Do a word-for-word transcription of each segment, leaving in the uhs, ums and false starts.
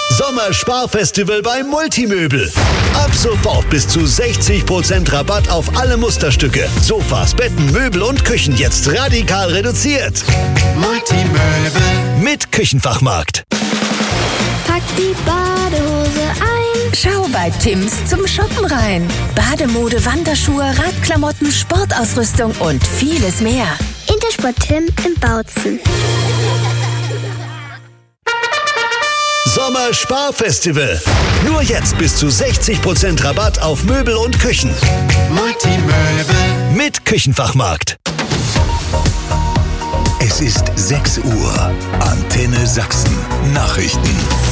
Sommersparfestival bei Multimöbel. Ab sofort bis zu sechzig Prozent Rabatt auf alle Musterstücke. Sofas, Betten, Möbel und Küchen jetzt radikal reduziert. Multimöbel. Mit Küchenfachmarkt. Pack die Badehose ein. Schau bei Tims zum Shoppen rein. Bademode, Wanderschuhe, Radklamotten, Sportausrüstung und vieles mehr. Intersport Tim im Bautzen. Sommersparfestival. Nur jetzt bis zu sechzig Prozent Rabatt auf Möbel und Küchen. Multimöbel. Mit Küchenfachmarkt. Es ist sechs Uhr. Antenne Sachsen. Nachrichten.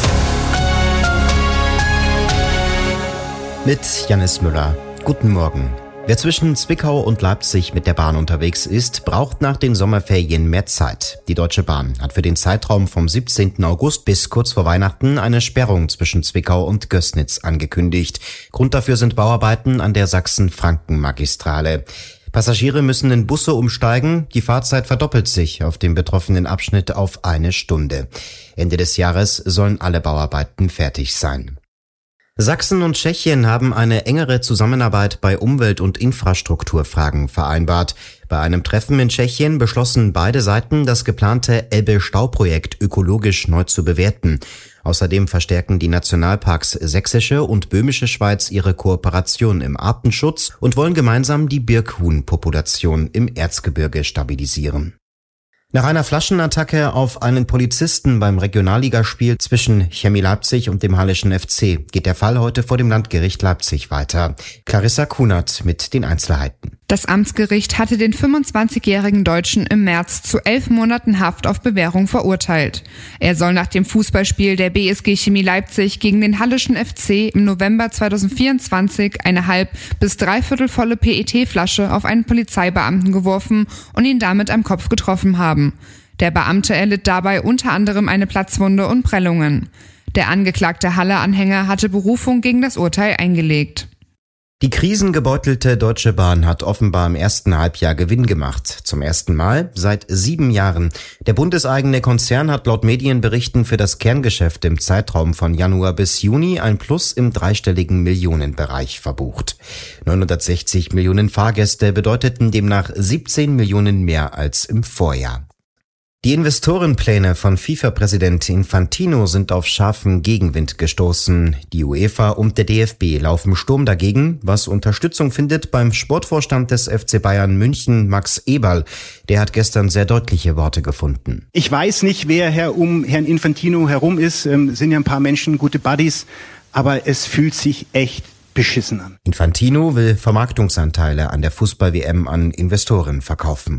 Mit Jannis Müller. Guten Morgen. Wer zwischen Zwickau und Leipzig mit der Bahn unterwegs ist, braucht nach den Sommerferien mehr Zeit. Die Deutsche Bahn hat für den Zeitraum vom siebzehnten August bis kurz vor Weihnachten eine Sperrung zwischen Zwickau und Gößnitz angekündigt. Grund dafür sind Bauarbeiten an der Sachsen-Franken-Magistrale. Passagiere müssen in Busse umsteigen. Die Fahrzeit verdoppelt sich auf dem betroffenen Abschnitt auf eine Stunde. Ende des Jahres sollen alle Bauarbeiten fertig sein. Sachsen und Tschechien haben eine engere Zusammenarbeit bei Umwelt- und Infrastrukturfragen vereinbart. Bei einem Treffen in Tschechien beschlossen beide Seiten, das geplante Elbe-Stau-Projekt ökologisch neu zu bewerten. Außerdem verstärken die Nationalparks Sächsische und Böhmische Schweiz ihre Kooperation im Artenschutz und wollen gemeinsam die Birkhuhn-Population im Erzgebirge stabilisieren. Nach einer Flaschenattacke auf einen Polizisten beim Regionalligaspiel zwischen Chemie Leipzig und dem Hallischen F C geht der Fall heute vor dem Landgericht Leipzig weiter. Clarissa Kunert mit den Einzelheiten. Das Amtsgericht hatte den fünfundzwanzigjährigen Deutschen im März zu elf Monaten Haft auf Bewährung verurteilt. Er soll nach dem Fußballspiel der B S G Chemie Leipzig gegen den Hallischen F C im November zweitausendvierundzwanzig eine halb- bis dreiviertel volle P E T-Flasche auf einen Polizeibeamten geworfen und ihn damit am Kopf getroffen haben. Der Beamte erlitt dabei unter anderem eine Platzwunde und Prellungen. Der angeklagte Halle-Anhänger hatte Berufung gegen das Urteil eingelegt. Die krisengebeutelte Deutsche Bahn hat offenbar im ersten Halbjahr Gewinn gemacht. Zum ersten Mal seit sieben Jahren. Der bundeseigene Konzern hat laut Medienberichten für das Kerngeschäft im Zeitraum von Januar bis Juni ein Plus im dreistelligen Millionenbereich verbucht. neunhundertsechzig Millionen Fahrgäste bedeuteten demnach siebzehn Millionen mehr als im Vorjahr. Die Investorenpläne von FIFA-Präsident Infantino sind auf scharfen Gegenwind gestoßen. Die UEFA und der D F B laufen Sturm dagegen, was Unterstützung findet beim Sportvorstand des F C Bayern München, Max Eberl. Der hat gestern sehr deutliche Worte gefunden. Ich weiß nicht, wer Herr um Herrn Infantino herum ist. Ähm, sind ja ein paar Menschen, gute Buddies. Aber es fühlt sich echt beschissen an. Infantino will Vermarktungsanteile an der Fußball-W M an Investoren verkaufen.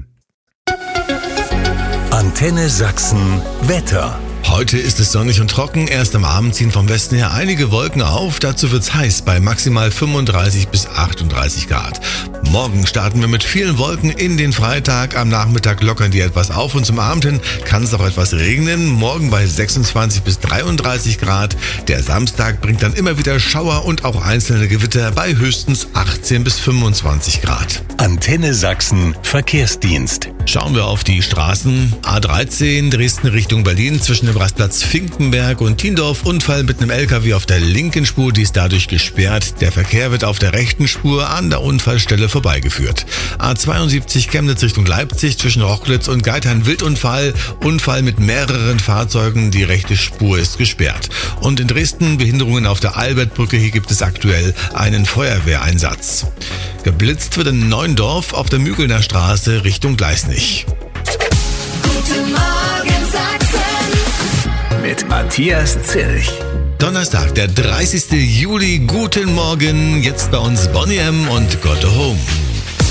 Antenne Sachsen Wetter. Heute ist es sonnig und trocken. Erst am Abend ziehen vom Westen her einige Wolken auf. Dazu wird's heiß bei maximal fünfunddreißig bis achtunddreißig Grad. Morgen starten wir mit vielen Wolken in den Freitag. Am Nachmittag lockern die etwas auf und zum Abend hin kann es auch etwas regnen. Morgen bei sechsundzwanzig bis dreiunddreißig Grad. Der Samstag bringt dann immer wieder Schauer und auch einzelne Gewitter bei höchstens achtzehn bis fünfundzwanzig Grad. Antenne Sachsen Verkehrsdienst. Schauen wir auf die Straßen. A dreizehn Dresden Richtung Berlin zwischen dem Rastplatz Finkenberg und Tiendorf. Unfall mit einem L K W auf der linken Spur, die ist dadurch gesperrt. Der Verkehr wird auf der rechten Spur an der Unfallstelle vorbeigeführt. A zweiundsiebzig Chemnitz Richtung Leipzig zwischen Rochlitz und Geithain Wildunfall. Unfall mit mehreren Fahrzeugen, die rechte Spur ist gesperrt. Und in Dresden Behinderungen auf der Albertbrücke, hier gibt es aktuell einen Feuerwehreinsatz. Geblitzt wird in Neuendorf auf der Mügelner Straße Richtung Gleisnig. Guten Morgen Sachsen. Mit Matthias Zilch. Donnerstag, der dreißigsten Juli. Guten Morgen. Jetzt bei uns Bonnie M. und Got to Home.